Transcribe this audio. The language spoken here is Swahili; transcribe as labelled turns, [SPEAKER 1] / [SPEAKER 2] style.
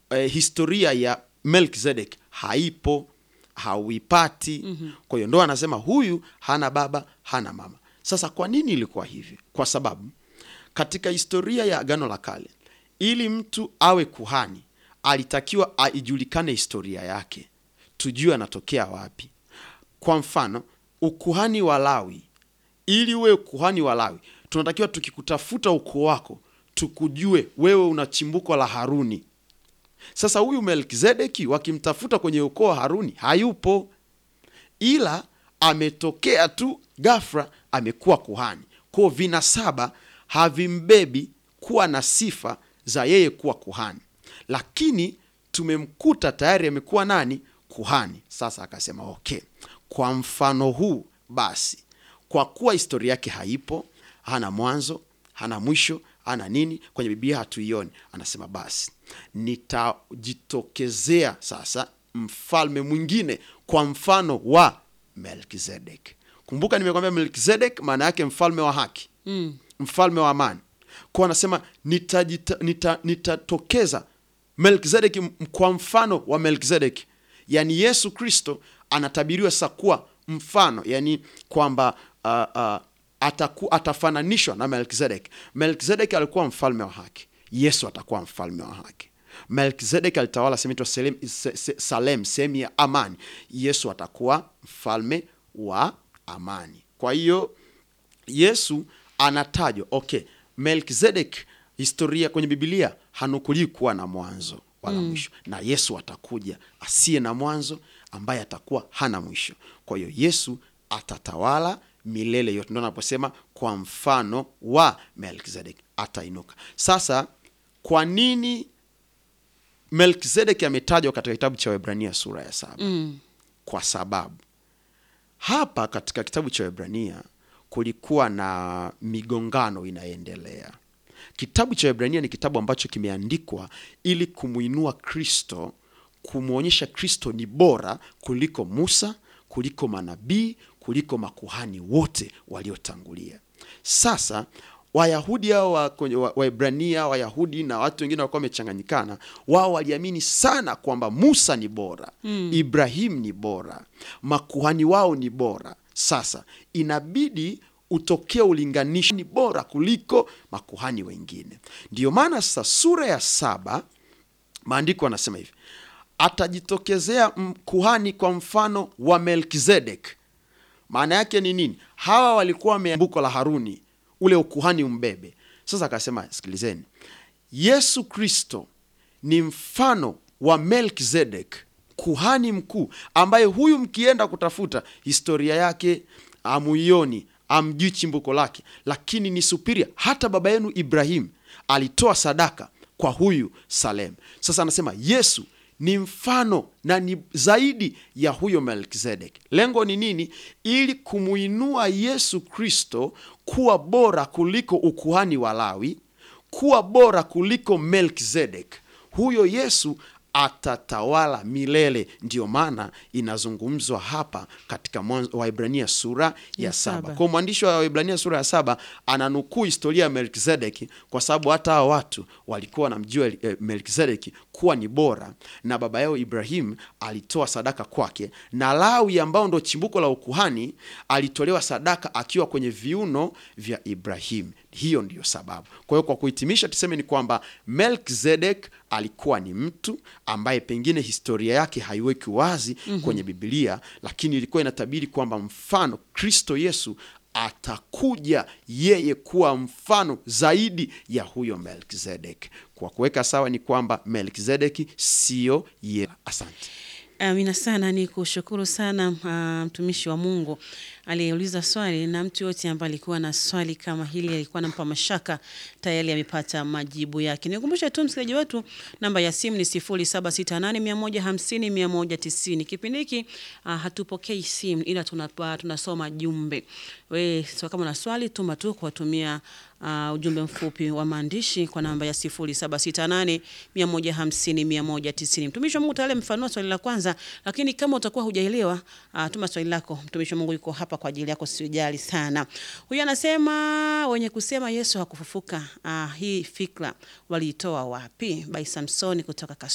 [SPEAKER 1] historia ya Melkizedek haipo, hauipati. Kwa hiyo ndo anasema huyu hana baba, hana mama. Sasa kwa nini ilikuwa hivi? Kwa sababu katika historia ya Agano la Kale, ili mtu awe kuhani alitakiwa aijulikane historia yake, tujue anatokea wapi. Kwa mfano, ukuhani wa Lawi, ili uwe ukuhani wa Lawi, tunatakiwa tukikutafuta ukoo wako tukujue wewe una chimbuko la Haruni. Sasa huyu Melkizedeki wakimtafuta kwenye ukoo wa Haruni hayupo, ila ametokea tu ghafla amekuwa kuhani. Kwa vinasaba havimbebi kuwa na sifa za yeye kuwa kuhani, lakini tumemkuta tayari amekuwa nani? Kuhani. Sasa akasema okay, kwa mfano huu basi, kwa kuwa historia yake haipo, hana mwanzo, hana mwisho, hana nini, kwenye Biblia hatuioni, anasema basi nitajitokezea sasa mfalme mwingine kwa mfano wa Melkizedek. Kumbuka nimekwambia Melkizedek maana yake mfalme wa haki, mfalme wa amani. Kwa anasema nitatokeza Melkizedek kwa mfano wa Melkizedek. Yani Yesu Kristo anatabiriwa sasa kuwa mfano, yani kwamba atafananishwa na Melkizedek. Melkizedek alikuwa mfalme wa haki, Yesu atakuwa mfalme wa haki. Melkizedek alitawala Salem, sehemu ya amani, Yesu atakuwa mfalme wa amani. Kwa hiyo Yesu anatajwa, okay, Melkizedek historia kwenye Biblia hanukuli kuwa na mwanzo wala mwisho, na Yesu atakuja asiye na mwanzo ambaye atakuwa hana mwisho. Kwa hiyo Yesu atatawala milele yote. Ndio naposema kwa mfano wa Melkizedek atainuka. Sasa kwa nini Melkizedek ametajwa katika kitabu cha Waebrania sura ya 7? Kwa sababu hapa katika kitabu cha Waebrania kulikuwa na migongano inaendelea. Kitabu cha Waebrania ni kitabu ambacho kimeandikwa ili kumuinua Kristo, kumuonyesha Kristo ni bora kuliko Musa, kuliko manabii, kuliko makuhani wote waliotangulia. Sasa Wayahudi hao Waebrania, Wayahudi na watu wengine walikuwa wamechanganyikana. Wao waliamini sana kwamba Musa ni bora, Ibrahim ni bora, makuhani wao ni bora. Sasa inabidi utokea ulinganisho ni bora kuliko makuhani wengine. Ndiyo maana sasa sura ya 7 maandiko yanasema hivi: atajitokezea kuhani kwa mfano wa Melkizedek. Maana yake ni nini? Hawa walikuwa wameambuko la Haruni, ule ukuhani umbebe. Sasa akasema sikilizeni, Yesu Kristo ni mfano wa Melkizedek, kuhani mkuu, ambaye huyu mkienda kutafuta historia yake amuioni, amjui chimbuko lake, lakini ni superior. Hata baba yenu Ibrahim alitoa sadaka kwa huyu Salem. Sasa anasema Yesu ni mfano na ni zaidi ya huyo Melkizedek. Lengo ni nini? Ili kumuinua Yesu Kristo kuwa bora kuliko ukuhani wa Lawi, kuwa bora kuliko Melkizedek. Huyo Yesu atatawala milele. Ndio maana inazungumzwa hapa katika Waebrania sura ya 7. Kwa mwandishi wa Waebrania sura ya 7 ananukuu historia ya Melkizedeki, kwa sababu hata hao watu walikuwa wanamjua Melkizedeki kuwa ni bora, na baba yao Ibrahim alitoa sadaka kwake, na Lawi ambao ndo chimbuko la ukuhani alitolewa sadaka akiwa kwenye viuno vya Ibrahim. Hiyo ndiyo sababu. Kwa hiyo kwa kuhitimisha tuseme ni kwamba Melkizedek alikuwa ni mtu ambaye pengine historia yake haiweki wazi kwenye Biblia, lakini ilikuwa inatabiri kwamba mfano Kristo Yesu atakuja yeye kuwa mfano zaidi ya huyo Melkizedek. Kwa kuweka sawa ni kwamba Melkizedeki sio yeye. Asante.
[SPEAKER 2] Amina sana, ni kushukuru sana mtumishi wa Mungu aliyeuliza swali, na mtu yote ambaye alikuwa na swali kama hili alikuwa anampa mashaka tayari amepata majibu yake. Nikukumbusha tu msikilizaji wetu, namba ya simu ni 0768150190. Kipindi hiki hatupokei simu ila tunasoma jumbe. Wewe kama una swali tuma tu kwa kutumia ujumbe mfupi wa maandishi kwa namba ya 0768150190. Mtumishi wa Mungu tayari mfanua swali la kwanza, lakini kama utakuwa hujaelewa tuma swali lako. Mtumishi wa Mungu yuko hapa kwa ajili yako, usijali sana. Huyu anasema wenye kusema Yesu hakufufuka, hii fikra waliitoa wapi? By Samsoni kutoka